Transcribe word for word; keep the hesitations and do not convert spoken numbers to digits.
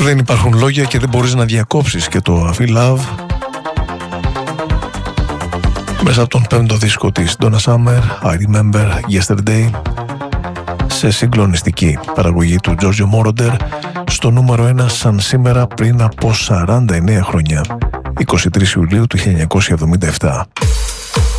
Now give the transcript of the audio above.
Δεν υπάρχουν λόγια και δεν μπορείς να διακόψεις και το I Feel Love μέσα από τον πέμπτο δίσκο της Donna Summer, I Remember Yesterday, σε συγκλονιστική παραγωγή του Giorgio Moroder, στο νούμερο ένα σαν σήμερα πριν από σαράντα εννέα χρόνια, εικοστή τρίτη Ιουλίου του χίλια εννιακόσια εβδομήντα επτά.